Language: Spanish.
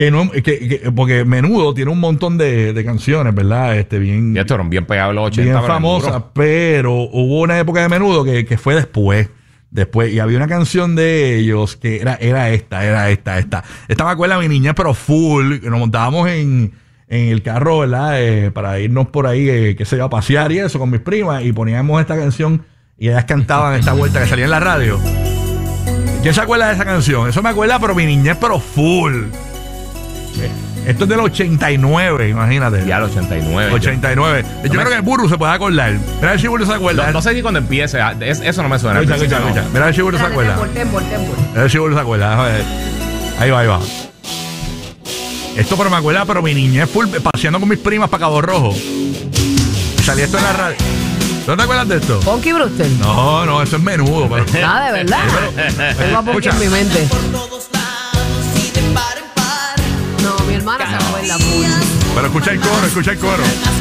Porque Menudo tiene un montón de canciones, ¿verdad? Bien, Y estos eran bien pegados los 80. bien famosas, pero hubo una época de Menudo que fue después. Y había una canción de ellos que era esta. Esta me acuerda mi niñez, pero full, que nos montábamos en el carro, ¿verdad? Para irnos por ahí, que se iba a pasear y eso con mis primas, y poníamos esta canción y ellas cantaban esta vuelta que salía en la radio. ¿Quién se acuerda de esa canción? Eso me acuerda, pero mi niñez, pero full. Esto es del 89, imagínate. Ya el 89. 89. Yo creo que el Burro se puede acordar. Mira a ver si Burro se acuerda. No sé si cuando empiece. Eso no me suena. Escucha. Mira a ver si Burro se acuerda. Mira a ver si Burro se acuerda. Ahí va. Esto pero me acuerda, pero mi niñez full, paseando con mis primas para Cabo Rojo. Salía esto en la radio. ¿No te acuerdas de esto? Punky Brewster. No, eso es Menudo. Pero... Ah, de verdad. Tengo a Punky en mi mente. No, mi hermana se acuerda full. Pero escucha el coro.